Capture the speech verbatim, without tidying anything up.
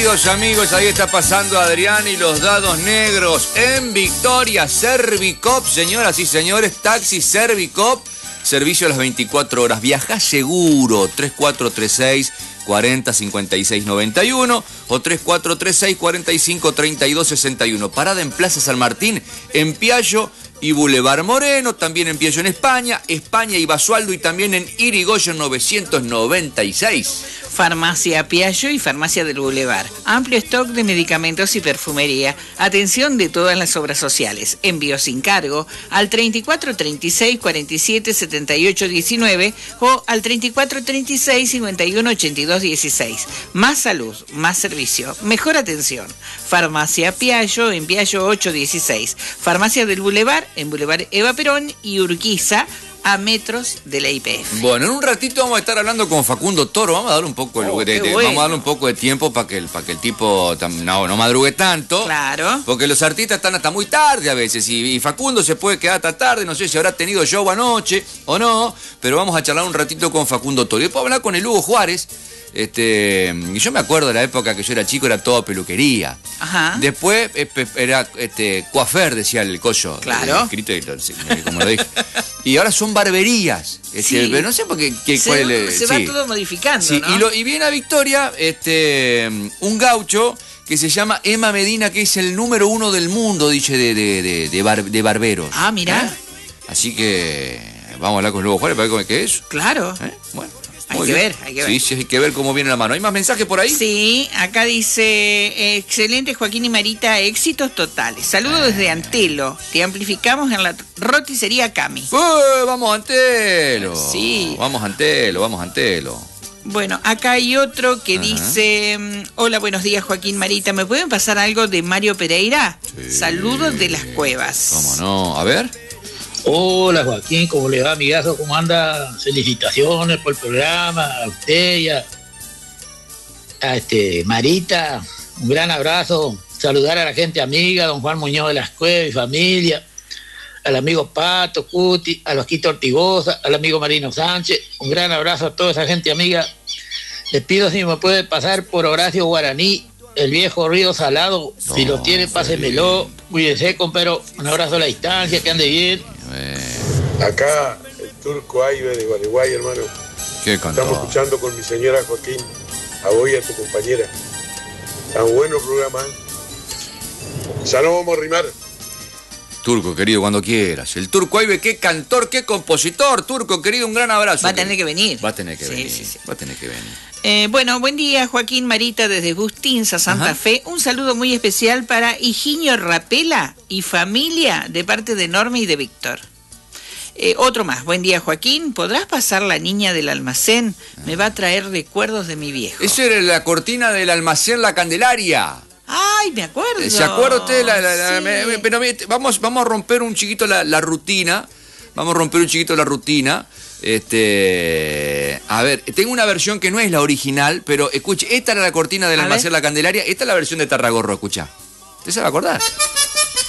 Queridos amigos, ahí está pasando Adrián y los dados negros en Victoria. Servicop, señoras y señores, taxi Servicop, servicio a las veinticuatro horas. Viaja seguro, tres cuatro tres seis, cuarenta, cincuenta y seis, noventa y uno o tres cuatro tres seis, cuarenta y cinco, treinta y dos, sesenta y uno. Parada en Plaza San Martín, en Piallo y Boulevard Moreno, también en Piallo en España, España y Basualdo, y también en Irigoyen novecientos noventa y seis. Farmacia Piallo y Farmacia del Boulevard. Amplio stock de medicamentos y perfumería. Atención de todas las obras sociales. Envío sin cargo al treinta y cuatro treinta y seis, cuarenta y siete, setenta y ocho, diecinueve o al treinta y cuatro treinta y seis, cincuenta y uno, ochenta y dos, dieciséis. Más salud, más servicio, mejor atención. Farmacia Piallo en Piallo ocho dieciséis. Farmacia del Boulevard en Boulevard Eva Perón y Urquiza, a metros de la I P F. Bueno, en un ratito vamos a estar hablando con Facundo Toro. Vamos a darle un poco, Oh, de, de, bueno. vamos a darle un poco de tiempo para que, el, para que el tipo tam, no, no madrugue tanto. Claro. Porque los artistas están hasta muy tarde a veces. Y, y Facundo se puede quedar hasta tarde. No sé si habrá tenido show anoche o no. Pero vamos a charlar un ratito con Facundo Toro. Y después hablar con el Hugo Juárez. Este, y yo me acuerdo de la época que yo era chico, era todo peluquería. Ajá. Después era este, coafer, decía el Coyo. Claro. El escrito, como lo dije. Y ahora son barberías. Este, Sí. Pero no sé por qué. qué Se, cuál es, se sí. va todo modificando, Sí, ¿no? y, lo, y viene a Victoria este, un gaucho que se llama Emma Medina, que es el número uno del mundo, dice, de, de, de, de, bar, de barberos. Ah, mirá. ¿Eh? Así que vamos a hablar con Hugo Juárez para ver cómo es que es. Claro. ¿Eh? Bueno. Hay Muy que bien. ver, hay que ver. Sí, sí, hay que ver cómo viene la mano. ¿Hay más mensajes por ahí? Sí, acá dice, eh, excelente Joaquín y Marita, éxitos totales. Saludos desde Antelo. Te amplificamos en la roticería Cami. ¡Eh, vamos Antelo! Sí. Vamos Antelo, vamos Antelo. Bueno, acá hay otro que Ajá. dice, mm, hola, buenos días Joaquín, Marita, ¿me pueden pasar algo de Mario Pereira? Sí. Saludos de las cuevas. ¿Cómo no? A ver. Hola Joaquín, ¿cómo le va, amigazo? ¿Cómo anda? Felicitaciones por el programa, a usted y a, a este, Marita, un gran abrazo, saludar a la gente amiga, don Juan Muñoz de las Cuevas y familia, al amigo Pato, Cuti, a los Quito Ortigosa, al amigo Marino Sánchez, un gran abrazo a toda esa gente amiga. Les pido si me puede pasar por Horacio Guaraní, el viejo Río Salado, no, si lo tiene, pásemelo, cuídense, pero un abrazo a la distancia, que ande bien. Acá, el Turco Aibe de Gualeguay, hermano. ¿Qué cantó? Estamos escuchando con mi señora Joaquín, a vos y a tu compañera. Tan bueno programa. Ya no vamos a rimar. Turco, querido, cuando quieras. El Turco Aibe, qué cantor, qué compositor. Turco, querido, un gran abrazo. Va a tener que venir. Va a tener que Sí, venir. sí, sí. Va a tener que venir. Eh, bueno, buen día Joaquín, Marita, desde Bustinza, Santa Ajá. Fe. Un saludo muy especial para Higinio Rapela y familia de parte de Norma y de Víctor. Eh, otro más, buen día Joaquín, ¿podrás pasar La Niña del Almacén? Me va a traer recuerdos de mi viejo. Esa era la cortina del almacén La Candelaria. Ay, me acuerdo. ¿Se acuerda usted? La, la, la, Sí. me- me- pero me- vamos, vamos a romper un chiquito la, la rutina. Vamos a romper un chiquito la rutina. Este, a ver, tengo una versión que no es la original, pero escuche, esta era la cortina del A almacén ver. La Candelaria, esta es la versión de Tarragorro, escucha. ¿Usted se va a acordar?